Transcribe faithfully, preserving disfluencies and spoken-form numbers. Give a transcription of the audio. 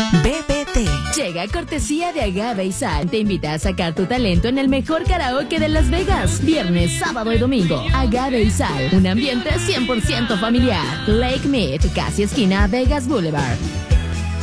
B B T. Llega cortesía de Agave y Sal. Te invita a sacar tu talento en el mejor karaoke de Las Vegas. Viernes, sábado y domingo. Agave y Sal. Un ambiente cien por ciento familiar. Lake Mead, casi esquina Vegas Boulevard.